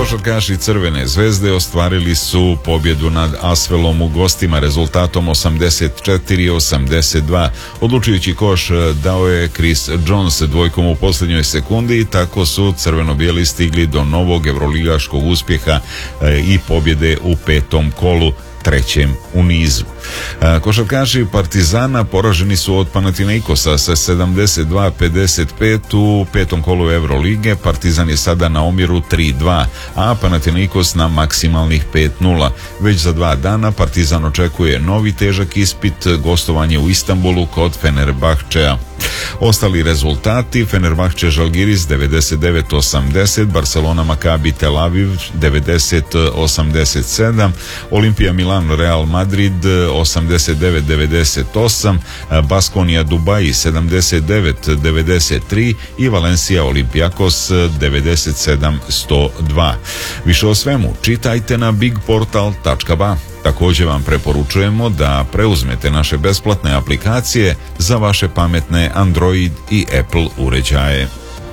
Košarkaši Crvene zvezde ostvarili su pobjedu nad Asvelom u gostima rezultatom 84-82. Odlučujući koš dao je Chris Jones dvojkom u posljednjoj sekundi i tako su crveno-bijeli stigli do novog evroligaškog uspjeha i pobjede u petom kolu, trećem u nizu. Košarkaši Partizana poraženi su od Panathinaikosa sa 72-55 u petom kolu Evrolige. Partizan je sada na omjeru 3-2, a Panathinaikos na maksimalnih 5-0. Već za 2 dana Partizan očekuje novi težak ispit, gostovanje u Istanbulu kod Fenerbahčea. Ostali rezultati: Fenerbahče Žalgiris 99-80, Barcelona Maccabi Tel Aviv 90-87, Olimpija Milan Real Madrid 89-98, Baskonia Dubai 79-93 i Valencia Olympiakos 97-102. Više o svemu čitajte na bigportal.ba. Također vam preporučujemo da preuzmete naše besplatne aplikacije za vaše pametne Android i Apple uređaje.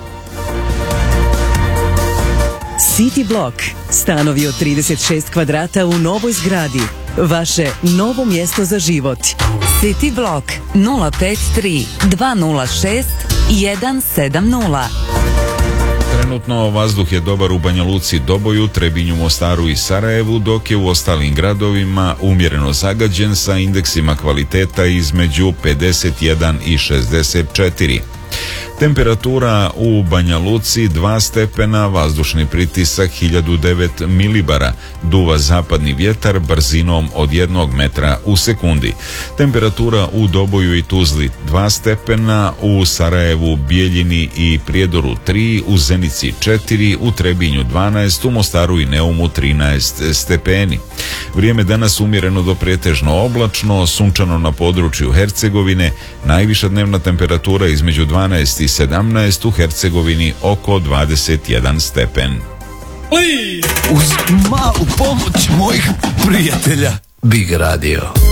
City Block. Stanovi od 36 kvadrata u novoj zgradi. Vaše novo mjesto za život. City Block 053 206 170. Trenutno vazduh je dobar u Banja Luci, Doboju, Trebinju, Mostaru i Sarajevu, dok je u ostalim gradovima umjereno zagađen sa indeksima kvaliteta između 51 i 64. Temperatura u Banja Luci 2 stepena, vazdušni pritisak 1009 milibara, duva zapadni vjetar brzinom od 1 metra u sekundi. Temperatura u Doboju i Tuzli 2 stepena, u Sarajevu, Bijeljini i Prijedoru 3, u Zenici 4, u Trebinju 12, u Mostaru i Neumu 13 stepeni. Vrijeme danas umjereno do pretežno oblačno, sunčano na području Hercegovine, najviša dnevna temperatura između 12 i 17, u Hercegovini oko 21 stepen. Uz malu pomoć mojih prijatelja Big Radio.